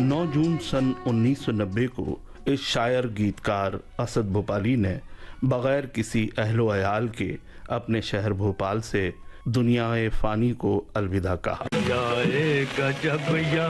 9 जून सन 1990 को इस शायर गीतकार असद भोपाली ने बगैर किसी अहलो अयाल के अपने शहर भोपाल से दुनियाए फानी को अलविदा कहा।